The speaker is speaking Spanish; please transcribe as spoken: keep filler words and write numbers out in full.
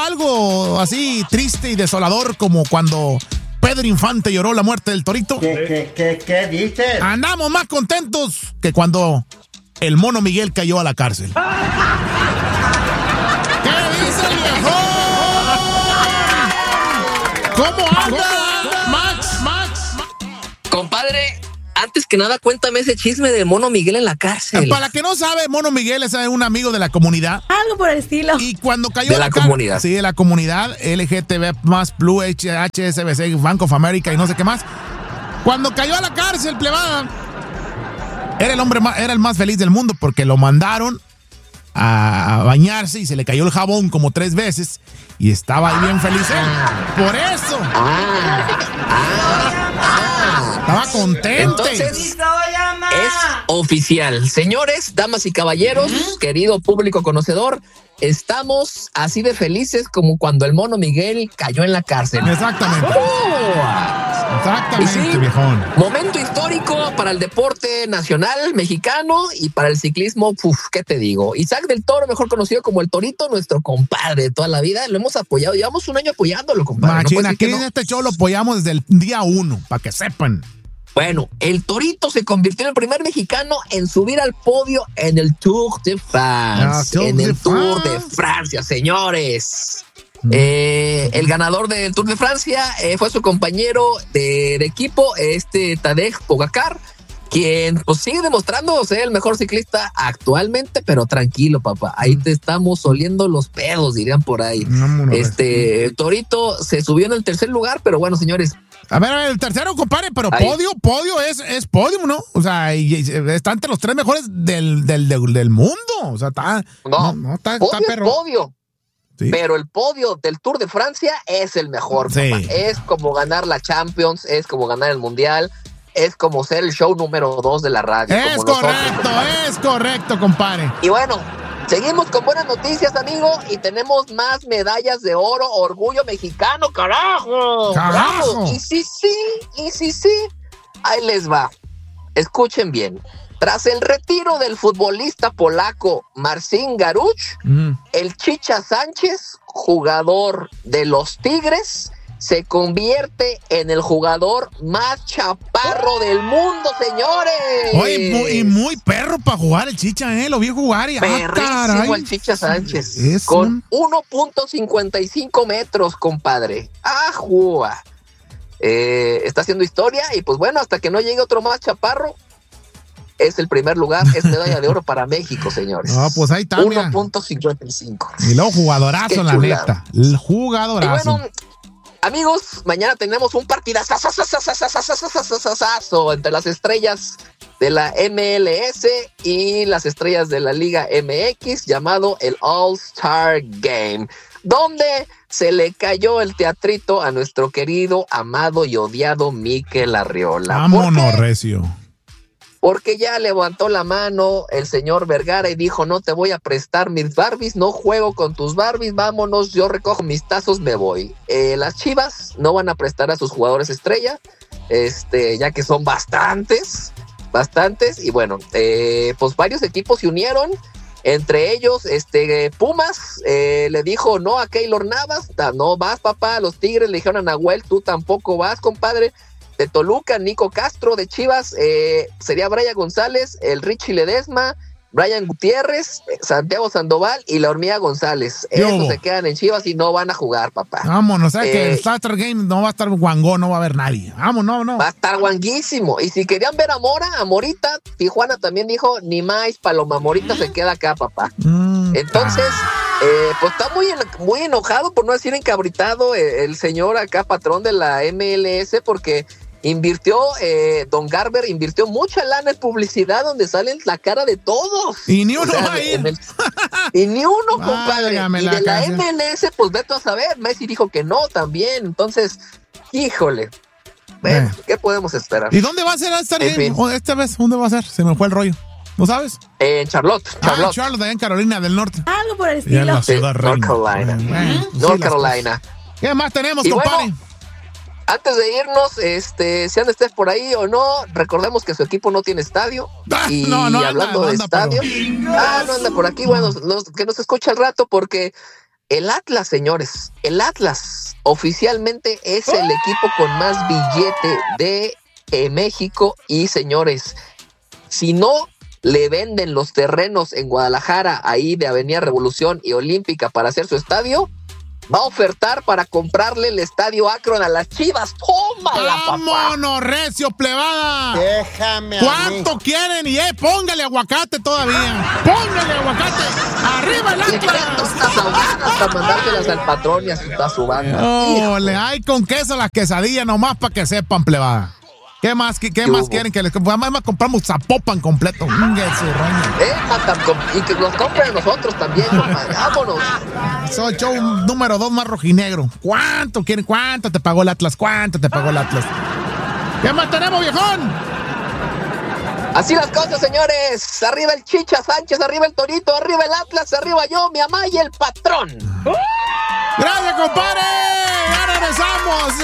algo así triste y desolador como cuando Pedro Infante lloró la muerte del Torito? ¿Qué, qué, qué, qué dices? Andamos más contentos que cuando el Mono Miguel cayó a la cárcel. ¿Qué dice el viejo? ¿Cómo anda, Max? Max. Compadre, antes que nada, cuéntame ese chisme de Mono Miguel en la cárcel. Para que no sabe, Mono Miguel es un amigo de la comunidad. Algo por el estilo. Y cuando cayó de a la, la comunidad. Car- sí, de la comunidad L G T B más, Blue, H S B C, Bank of America y no sé qué más. Cuando cayó a la cárcel, plebada, era el hombre más, era el más feliz del mundo porque lo mandaron a bañarse y se le cayó el jabón como tres veces y estaba ahí bien feliz él. Por eso. Ah, ah, ah. Estaba contente. Entonces, es oficial. Señores, damas y caballeros, ¿Mm? querido público conocedor, estamos así de felices como cuando el Mono Miguel cayó en la cárcel. Exactamente. Oh. Exactamente, sí, viejón. Momento histórico para el deporte nacional mexicano y para el ciclismo, uf, ¿qué te digo? Isaac del Toro, mejor conocido como el Torito, nuestro compadre de toda la vida, lo hemos apoyado, llevamos un año apoyándolo, compadre. Machina, no aquí en no. este show lo apoyamos desde el día uno, para que sepan. Bueno, el Torito se convirtió en el primer mexicano en subir al podio en el Tour de France. Ah, en el Tour de Francia, señores. Mm. Eh, el ganador del Tour de Francia eh, fue su compañero de, de equipo, este Tadej Pogacar, quien pues sigue demostrando ser el mejor ciclista actualmente, pero tranquilo, papá. Ahí te estamos oliendo los pedos, dirían por ahí. No, no, este el Torito se subió en el tercer lugar, pero bueno, señores. A ver, a ver, el tercero, compadre, pero ahí. podio, podio es, es podio, ¿no? O sea, y, y, está entre los tres mejores del, del, del, del mundo. O sea, está. No, no, no está, podio está perro. Es podio. Sí. Pero el podio del Tour de Francia es el mejor, sí. papá. Es como ganar la Champions, es como ganar el Mundial, es como ser el show número dos de la radio. Es como correcto, nosotros, es correcto, compadre. Y bueno, seguimos con buenas noticias, amigo, y tenemos más medallas de oro, orgullo mexicano, carajo. Carajo. Y sí, sí, y sí, sí. Ahí les va. Escuchen bien. Tras el retiro del futbolista polaco Marcin Garuch, mm. el Chicha Sánchez, jugador de los Tigres, se convierte en el jugador más chaparro del mundo, señores. Oye, muy, y muy perro para jugar el Chicha, ¿eh? Lo vi jugar y perrísimo ah, el Chicha Sánchez. Es con un... uno punto cincuenta y cinco metros, compadre. ¡Ajua! Eh, está haciendo historia y pues bueno, hasta que no llegue otro más chaparro, es el primer lugar, es medalla de oro para México, señores. No, pues ahí está. uno punto cincuenta y cinco. Y luego jugadorazo, la neta. El jugadorazo. Y bueno, amigos, mañana tenemos un partidazo entre las estrellas de la M L S y las estrellas de la Liga M X llamado el All-Star Game, donde se le cayó el teatrito a nuestro querido, amado y odiado Mikel Arriola. Vámonos, recio. Porque ya levantó la mano el señor Vergara y dijo, no te voy a prestar mis Barbies, no juego con tus Barbies, vámonos, yo recojo mis tazos, me voy. Eh, las Chivas no van a prestar a sus jugadores estrella, este, ya que son bastantes, bastantes, y bueno, eh, pues varios equipos se unieron, entre ellos, este, Pumas eh, le dijo no a Keylor Navas, no vas, papá. Los Tigres le dijeron a Nahuel, tú tampoco vas, compadre. De Toluca, Nico Castro. De Chivas eh, sería Brian González, el Richie Ledesma, Brian Gutiérrez, Santiago Sandoval y la Hormiga González. Yo. Estos se quedan en Chivas y no van a jugar, papá. Vámonos, o sea eh, que el Starter Game no va a estar guangó, no va a haber nadie. Vamos, no, no. Va a estar guanguísimo. Y si querían ver a Mora, a Morita, Tijuana también dijo, ni más, Paloma Morita ¿Mm? se queda acá, papá. Mm, Entonces, ah. eh, pues está muy, muy enojado, por no decir encabritado, eh, el señor acá, patrón de la M L S, porque invirtió, eh, Don Garber invirtió mucha lana en publicidad donde salen la cara de todos. Y ni uno o sea, va a ir. El, y ni uno, compadre. Válgame y la de la casa. M L S, pues vete a saber. Messi dijo que no también. Entonces, híjole. Bueno, eh. ¿qué podemos esperar? ¿Y dónde va a ser esta, en fin. esta vez? ¿Dónde va a ser? Se me fue el rollo. ¿No sabes? En eh, Charlotte. Charlotte. Ah, Charlotte, en Carolina del Norte. Algo por el estilo. En la ciudad sí, North Carolina. Bueno, bueno, North sí, Carolina. ¿Qué más tenemos, y compadre? Bueno, antes de irnos, este, si estés por ahí o no, recordemos que su equipo no tiene estadio. Ah, y no, no hablando anda, de anda, estadio, pero... ah, no anda por aquí, bueno, nos, que nos escucha al rato porque El Atlas, señores, el Atlas oficialmente es el equipo con más billete de eh, México y, señores, si no le venden los terrenos en Guadalajara, ahí de Avenida Revolución y Olímpica para hacer su estadio, va a ofertar para comprarle el estadio Akron a las Chivas. ¡Tómala, papá! ¡Vámonos, recio, plebada! Déjame a ¿Cuánto mí. quieren? Y eh, póngale aguacate todavía. ¡Póngale aguacate! ¡Arriba el Le quedan Atlas! tortas ahogadas para mandárselas al patrón y a su, a su banda. ¡Ole! Hay con queso las quesadillas nomás para que sepan, plebada. ¿Qué más, qué, qué ¿Qué más hubo? quieren que les compremos? Además compramos Zapopan completo. Mm, su roña. Eh, Matam, com- y que los compren nosotros también, compadre. Vámonos. Soy show número dos más rojinegro. ¿Cuánto quieren? ¿Cuánto te pagó el Atlas? ¿Cuánto te pagó el Atlas? ¿Qué más tenemos, viejón? Así las cosas, señores. Arriba el Chicha Sánchez, arriba el Torito, arriba el Atlas, arriba yo, mi mamá y el patrón. Gracias, compadre. Ya regresamos.